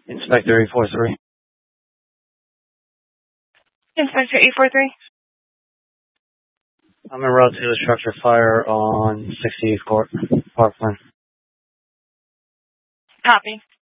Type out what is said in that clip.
Inspector 843. Inspector 843. I'm en route to a structure fire on 68th Court, Parkland. Copy.